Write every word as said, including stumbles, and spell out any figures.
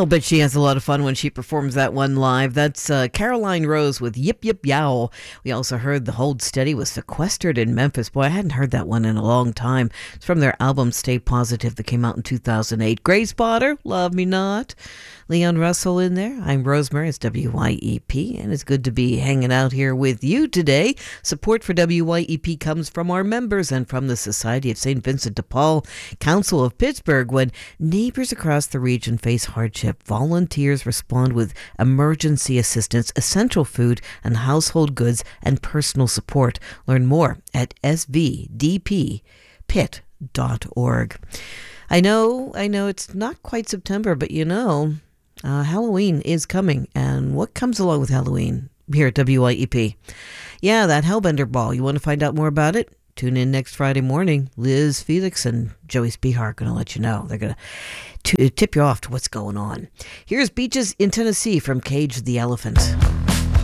I'll bet she has a lot of fun when she performs that one live. That's uh, Caroline Rose with Yip Yip Yow. We also heard The Hold Steady was Sequestered in Memphis. Boy, I hadn't heard that one in a long time. It's from their album Stay Positive that came out in two thousand eight. Grace Potter, Love Me Not. Leon Russell in there. I'm Rosemary. It's W Y E P, and it's good to be hanging out here with you today. Support for W Y E P comes from our members and from the Society of Saint Vincent de Paul, Council of Pittsburgh. When neighbors across the region face hardship, volunteers respond with emergency assistance, essential food and household goods, and personal support. Learn more at s v d p pit dot org. I know, I know it's not quite September, but you know, Uh, Halloween is coming, and what comes along with Halloween here at W Y E P? Yeah, that Hellbender Ball. You want to find out more about it? Tune in next Friday morning. Liz Felix and Joey Spihar are going to let you know. They're going to tip you off to what's going on. Here's Beaches in Tennessee from Cage the Elephant.